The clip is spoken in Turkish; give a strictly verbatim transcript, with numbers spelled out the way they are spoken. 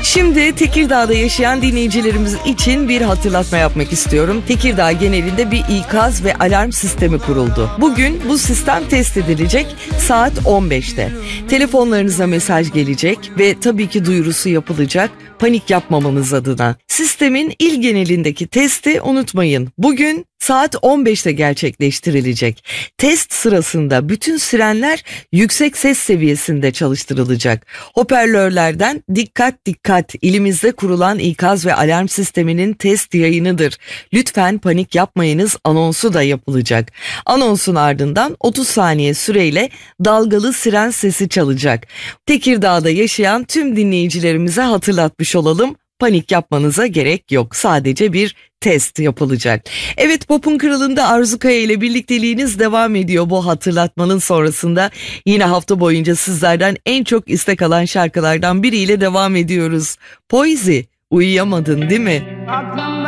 Şimdi Tekirdağ'da yaşayan dinleyicilerimiz için bir hatırlatma yapmak istiyorum. Tekirdağ genelinde bir ikaz ve alarm sistemi kuruldu. Bugün bu sistem test edilecek saat on beşte. Telefonlarınıza mesaj gelecek ve tabii ki duyurusu yapılacak, panik yapmamanız adına. Sistemin il genelindeki testi unutmayın. Bugün saat on beşte gerçekleştirilecek. Test sırasında bütün sirenler yüksek ses seviyesinde çalıştırılacak. Hoparlörlerden dikkat dikkat, ilimizde kurulan ikaz ve alarm sisteminin test yayınıdır. Lütfen panik yapmayınız anonsu da yapılacak. Anonsun ardından otuz saniye süreyle dalgalı siren sesi çalacak. Tekirdağ'da yaşayan tüm dinleyicilerimize hatırlatmış olalım. Panik yapmanıza gerek yok. Sadece bir test yapılacak. Evet, Pop'un Kralı'nda Arzu Kaya ile birlikteliğiniz devam ediyor. Bu hatırlatmanın sonrasında yine hafta boyunca sizlerden en çok istek alan şarkılardan biriyle devam ediyoruz. Poizi, uyuyamadın değil mi?